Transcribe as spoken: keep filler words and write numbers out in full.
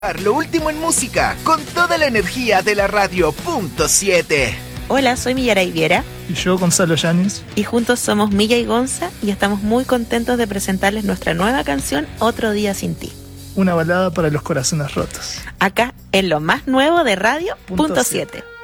Lo último en música, con toda la energía de la radio punto siete. Hola, soy Millaray Viera. Y yo, Gonzalo Yáñez. Y juntos somos Milla y Gonza y estamos muy contentos de presentarles nuestra nueva canción, Otro Día Sin Ti. Una balada para los corazones rotos. Acá, en lo más nuevo de radio punto siete.